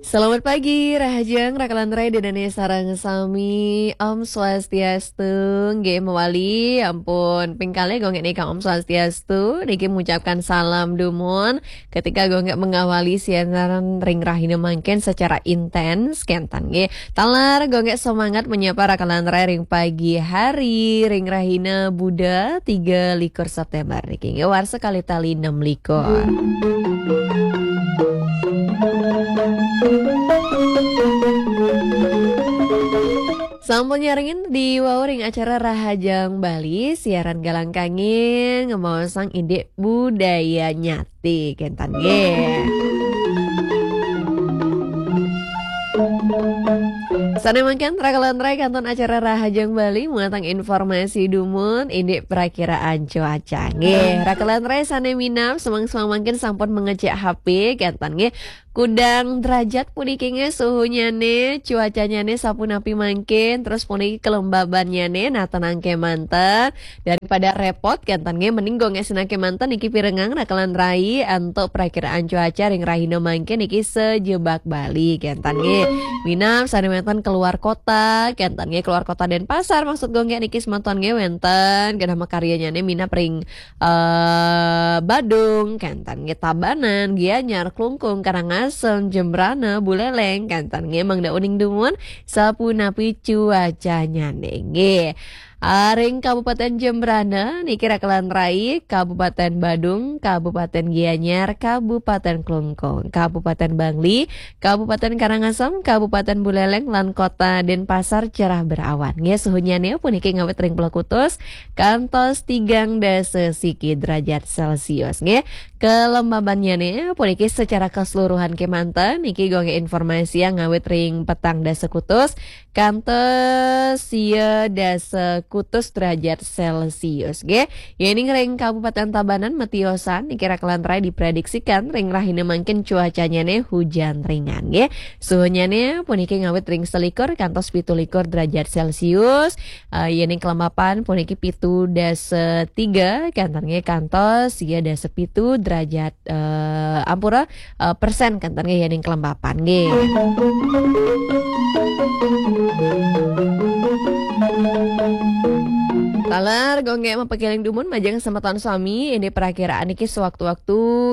Selamat pagi, Rahajang, Rakalan Rai, dan sarang sami, Om Swastiastu, nggih mewali, ampun, pingkale gonggek nika Om Swastiastu, niki mengucapkan salam dumun, ketika gonggek mengawali siaran Ring Rahina Mangken secara intens, kentan nggih, talar gonggek semangat menyapa Rakalan Rai ring pagi hari, Ring Rahina Buddha 3 likur September, niki nggih war sekali tali 6 likur. Sampun nyaringin di wawring acara Rahajang Bali, siaran galang kangin ngemosang ide budaya nyati kentan ge. Sana mangken rakalan rai kanton acara Rahajang Bali mengatang informasi dumun ide perakiraan cuaca nge. Rakalan rai sana minam semang-semang mangken sampun mengecek HP kentan nge. Kudang derajat punikingnya suhunya nih, cuacanya nih sapun api mangkin, terus puniki kelembabannya nih, nah tenang ke mantan. Daripada repot, kentannya mending gonge sinake mantan niki pirengang rakalan rai untuk perakiraan cuaca ring rahina mangkin niki sejebak Bali kentannya. Minam sane mantan keluar kota, kentannya keluar kota Denpasar maksud gonge niki semantannya wenten, kenapa karyanya nih mina pring Badung, kentannya Tabanan, Gianyar, Klungkung, Karangasem, Jembrana, Buleleng, kantan ngemang da uning dumun sapunapi cuacanya nenge. Aring Kabupaten Jembrana, niki rakalan rai, Kabupaten Badung, Kabupaten Gianyar, Kabupaten Klungkung, Kabupaten Bangli, Kabupaten Karangasem, Kabupaten Buleleng, lan Kota Denpasar cerah berawan. Nge suhunya nih puniki ngawet ring Pelakutus, kantos 3 siki derajat Celcius. Nge kelembabannya nih puniki secara keseluruhan kemanten, niki gonge informasi yang ngawet ring Petang dasa Kutus, kantos sia dasa Kutus derajat Celcius ge. Ya ini ring Kabupaten Tabanan Metiosan niki rakalan rai diprediksikan ring rahina mangkin cuacanya nih hujan ringan ge. Suhunya nih puniki ngawet ring selikur kantos 17 derajat Celcius. Ya ini kelembapan puniki 7,3 kantannya kantos ya dasa 7 derajat ampura persen kantannya ya ini kelembapan ge. Talar gonge mapakiling dumun majang kesempatan suami ini perakiraan niki sewaktu-waktu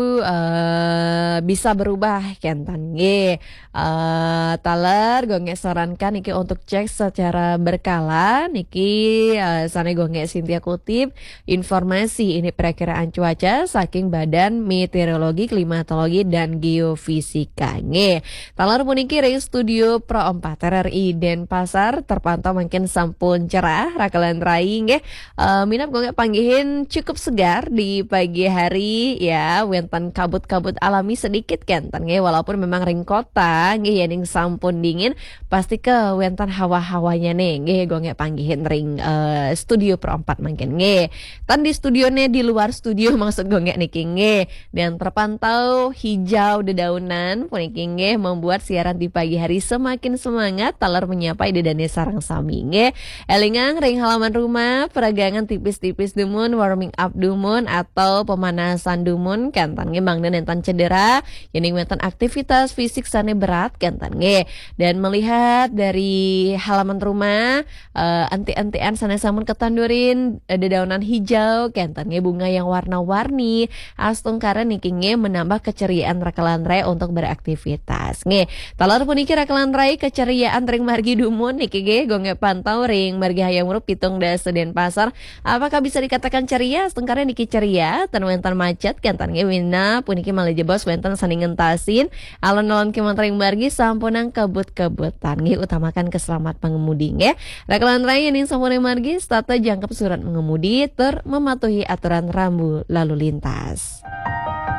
bisa berubah kentan ge. Talar gonge sarankan niki untuk cek secara berkala niki sana gonge Sintia kutip informasi ini perakiraan cuaca saking Badan Meteorologi, Klimatologi dan Geofisika nge. Talar puniki ring studio Pro 4 RRI Denpasar terpantau makin sampun cerah rakalan rai nge. Minap gonge panggihin cukup segar di pagi hari ya, wentan kabut-kabut alami sedikit kentan nge, walaupun memang ring kota nge yang sampun dingin pasti ke wentan hawa-hawanya nih nge gonge panggihin ring studio Pro 4 mungkin nge. Tan di studio nih di luar studio maksud gonge niki nge, dan terpantau hijau dedaunan puniki nge membuat siaran di pagi hari semakin semangat. Talar menyapa ide dane sarang sami nge. Elingang ring halaman rumah peragangan tipis-tipis dumun, warming up dumun atau pemanasan dumun kentan nge mangden entan cedera yang wentan aktivitas fisik sane berat kentan nge. Dan melihat dari halaman rumah anti-antian sane samun ketandurin dedaunan hijau kentan nge, bunga yang warna-warni astungkara niki nge menambah keceriaan rakalan rai untuk beraktivitas nge. Talar puniki rakalan rai keceriaan ring margi dumun niki nge gonge pantau ring margi hayang murup pitung dasa Denpasar. Apakah bisa dikatakan ceria? Setengkarnya niki ceria tan wentan macet kentan nge wina puniki maleje bos wentan saning ngentasin alon-alon kemantaring margi sampunang kebut-kebutan nge, utamakan keselamatan pengemudi nge. Rakalan rai yang sampune margi stata jangkep surat mengemudi ter mematuhi aturan rambu lalu lintas.